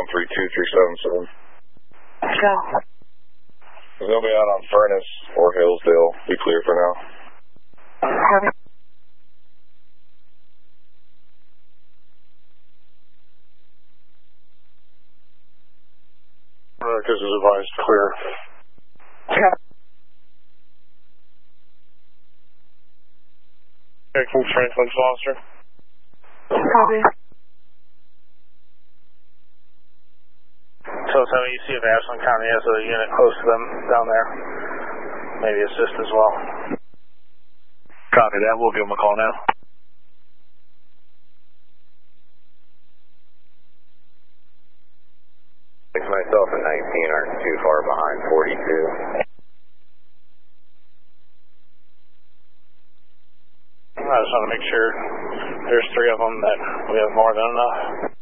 132377. Go. They'll be out on Furnace or Hillsdale. Be clear for now. Copy. This is advised clear. Copy. From Franklin Foster. Copy. So tell me, you see if Ashland County has a unit close to them down there. Maybe assist as well. Copy that. We'll give them a call now. Myself and 19 aren't too far behind 42. I just want to make sure there's 3 of them that we have more than enough.